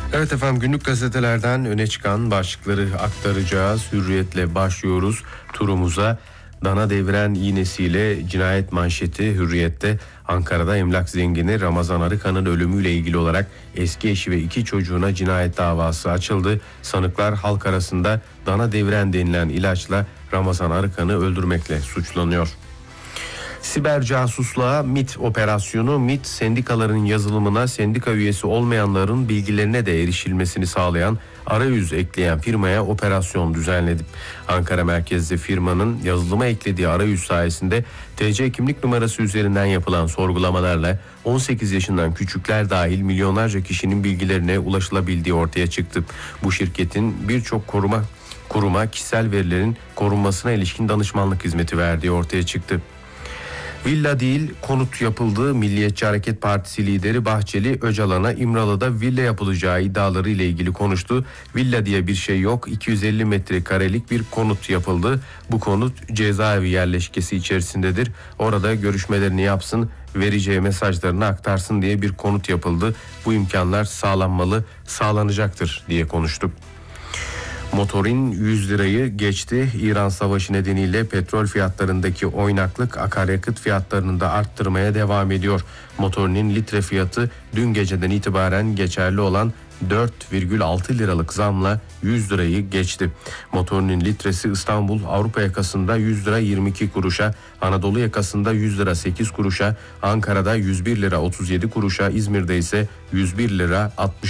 Evet efendim, günlük gazetelerden öne çıkan başlıkları aktaracağız. Hürriyetle başlıyoruz turumuza. Dana deviren iğnesiyle cinayet manşeti Hürriyet'te. Ankara'da emlak zengini Ramazan Arıkan'ın ölümüyle ilgili olarak eski eşi ve 2 çocuğuna cinayet davası açıldı. Sanıklar halk arasında dana deviren denilen ilaçla Ramazan Arıkan'ı öldürmekle suçlanıyor. Siber casusluğa MİT operasyonu. MİT, sendikaların yazılımına sendika üyesi olmayanların bilgilerine de erişilmesini sağlayan arayüz ekleyen firmaya operasyon düzenledi. Ankara merkezli firmanın yazılıma eklediği arayüz sayesinde TC kimlik numarası üzerinden yapılan sorgulamalarla 18 yaşından küçükler dahil milyonlarca kişinin bilgilerine ulaşılabildiği ortaya çıktı. Bu şirketin birçok kuruma kişisel verilerin korunmasına ilişkin danışmanlık hizmeti verdiği ortaya çıktı. Villa değil konut yapıldı. Milliyetçi Hareket Partisi lideri Bahçeli, Öcalan'a İmralı'da villa yapılacağı iddiaları ile ilgili konuştu. Villa diye bir şey yok. 250 metrekarelik bir konut yapıldı. Bu konut cezaevi yerleşkesi içerisindedir. Orada görüşmelerini yapsın, vereceği mesajlarını aktarsın diye bir konut yapıldı. Bu imkanlar sağlanmalı, sağlanacaktır diye konuştu. Motorin 100 lirayı geçti. İran savaşı nedeniyle petrol fiyatlarındaki oynaklık akaryakıt fiyatlarını da arttırmaya devam ediyor. Motorinin litre fiyatı dün geceden itibaren geçerli olan 4,6 liralık zamla 100 lirayı geçti. Motorinin litresi İstanbul Avrupa yakasında 100 lira 22 kuruşa, Anadolu yakasında 100 lira 8 kuruşa, Ankara'da 101 lira 37 kuruşa, İzmir'de ise 101 lira 60